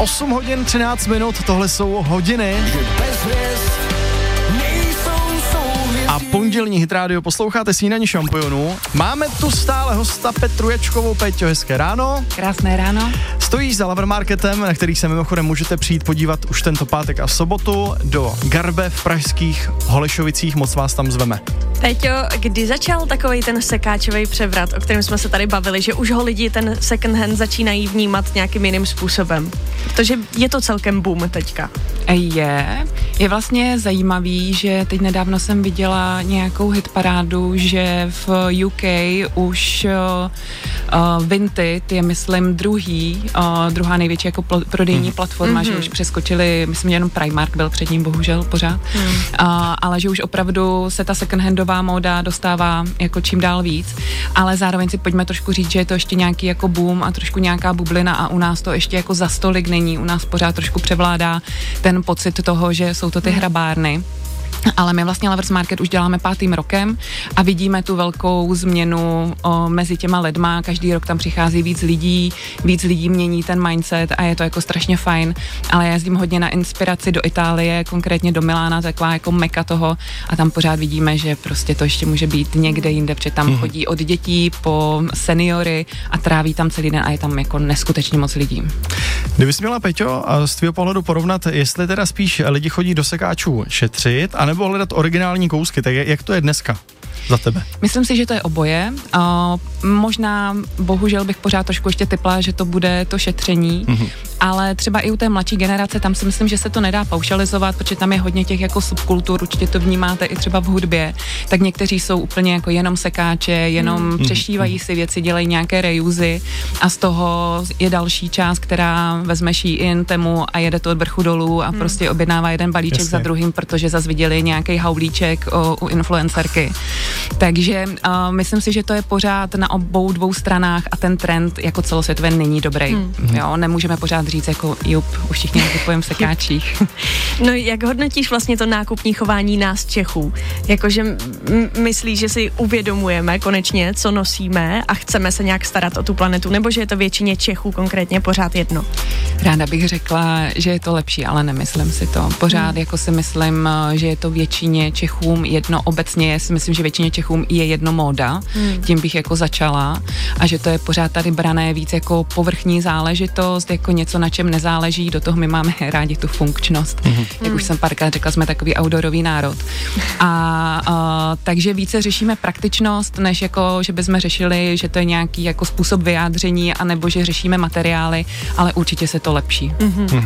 8 hodin 13 minut, tohle jsou hodiny. A pondělní Hit Radio posloucháte Snídani šampionů. Máme tu stále hosta Petru Ječkovou. Peťo, hezké ráno. Krásné ráno. Stojíš za Lover Marketem, na který se mimochodem můžete přijít podívat už tento pátek a sobotu do Garbe v pražských Holešovicích. Moc vás tam zveme. Peťo, kdy začal takovej ten sekáčový převrat, o kterém jsme se tady bavili, že už ho lidi ten second hand začínají vnímat nějakým jiným způsobem? Protože je to celkem boom teďka. Je vlastně zajímavý, že teď nedávno jsem viděla nějakou hitparádu, že v UK už Vinted je, myslím, druhá největší jako prodejní platforma, že už přeskočili, myslím, že jenom Primark byl před ním, bohužel pořád, ale že už opravdu se ta secondhandová móda dostává jako čím dál víc, ale zároveň si pojďme trošku říct, že je to ještě nějaký jako boom a trošku nějaká bublina a u nás to ještě jako za stolik není, u nás pořád trošku převládá ten pocit toho, že jsou to ty hrabárny. Ale my vlastně Lovers Market už děláme 5. rokem a vidíme tu velkou změnu mezi těma lidma, každý rok tam přichází víc lidí mění ten mindset a je to jako strašně fajn, ale já jezdím hodně na inspiraci do Itálie, konkrétně do Milána, taková jako meka toho a tam pořád vidíme, že prostě to ještě může být někde jinde, protože tam chodí od dětí po seniory a tráví tam celý den a je tam jako neskutečně moc lidí. Kdybys měla, Peťo, z tvého pohledu porovnat, jestli teda spíš lidi chodí do sekáčů šetřit, anebo hledat originální kousky, tak jak to je dneska za tebe? Myslím si, že to je oboje. Možná, bohužel bych pořád trošku ještě typla, že to bude to šetření, ale třeba i u té mladší generace, tam si myslím, že se to nedá paušalizovat, protože tam je hodně těch jako subkultur, určitě to vnímáte i třeba v hudbě, tak někteří jsou úplně jako jenom sekáče, jenom přešívají si věci, dělají nějaké reusy a z toho je další část, která vezme Shein, Temu a jede to od vrchu dolů a prostě objednává jeden balíček za druhým, protože zase viděli nějaký haulíček u influencerky. Takže myslím si, že to je pořád na obou dvou stranách a ten trend jako celosvětově není dobrý. Jo, nemůžeme pořád říct jako už všichni nakupujeme v sekáčích. No jak hodnotíš vlastně to nákupní chování nás Čechů? Jakože myslíš, že si uvědomujeme konečně, co nosíme a chceme se nějak starat o tu planetu, nebo že je to většině Čechů konkrétně pořád jedno? Ráda bych řekla, že je to lepší, ale nemyslím si to. Pořád jako si myslím, že je to většině Čechům jedno obecně, si myslím, že většině Čechům je jedno móda, tím bych jako začala a že to je pořád tady brané víc jako povrchní záležitost, jako něco, na čem nezáleží, do toho my máme rádi tu funkčnost. Jak už jsem párkrát řekla, jsme takový outdoorový národ. Takže více řešíme praktičnost, než jako, že bychom řešili, že to je nějaký jako způsob vyjádření, anebo že řešíme materiály, ale určitě se to lepší.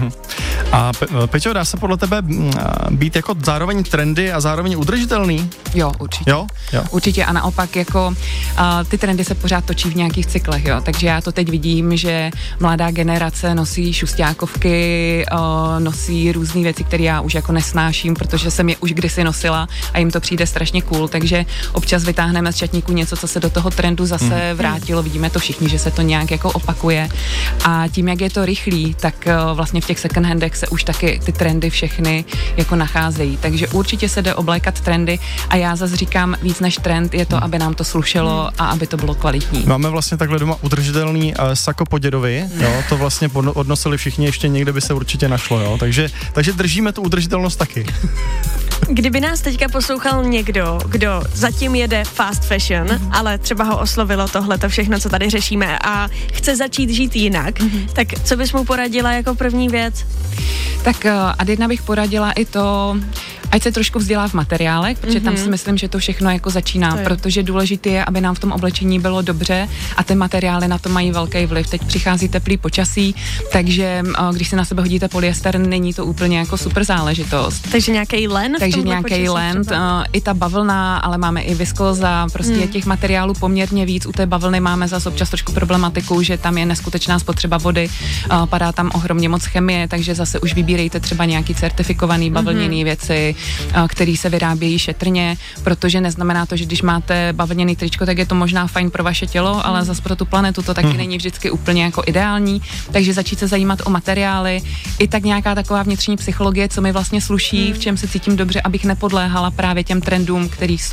A Peťo, dá se podle tebe být jako zároveň trendy a zároveň udržitelný? Jo, určitě. Jo? Určitě a naopak jako ty trendy se pořád točí v nějakých cyklech, jo. Takže já to teď vidím, že mladá generace nosí šustákovky, nosí různé věci, které já už jako nesnáším, protože jsem je už kdysi nosila a jim to přijde strašně cool, takže občas vytáhneme z šatníku něco, co se do toho trendu zase vrátilo, vidíme to všichni, že se to nějak jako opakuje a tím, jak je to rychlý, tak vlastně v těch second handech se už taky ty trendy všechny jako nacházejí, takže určitě se jde oblékat trendy a já zase říkám, víc než trend je to, aby nám to slušelo a aby to bylo kvalitní. Máme vlastně takhle doma udržitelný sako po dědovi, jo, to vlastně odnosili všichni, ještě někde by se určitě našlo, jo, takže držíme tu udržitelnost taky. Kdyby nás teďka poslouchal někdo, kdo zatím jede fast fashion, ale třeba ho oslovilo tohleto všechno, co tady řešíme a chce začít žít jinak, tak co bys mu poradila jako první věc? Tak a jedna bych poradila i to, ať se trošku vzdělá v materiálech, protože tam si myslím, že to všechno jako začíná, protože důležité je, aby nám v tom oblečení bylo dobře a ty materiály na to mají velký vliv. Teď přichází teplý počasí, takže když si na sebe hodíte polyester, není to úplně jako super záležitost. Takže nějaký len? Takže nějaký len, i ta bavlna, ale máme i viskóza, prostě těch materiálů poměrně víc. U té bavlny máme zase občas trošku problematiku, že tam je neskutečná spotřeba vody, padá tam ohromně moc chemie, takže zase už vybírejte třeba nějaký certifikovaný bavlněný věci, který se vyrábějí šetrně, protože neznamená to, že když máte bavlněný tričko, tak je to možná fajn pro vaše tělo, ale zase pro tu planetu to taky není vždycky úplně jako ideální, takže začít se zajímat o materiály, i tak nějaká taková vnitřní psychologie, co mi vlastně sluší, v čem se cítím dobře, abych nepodléhala právě těm trendům, který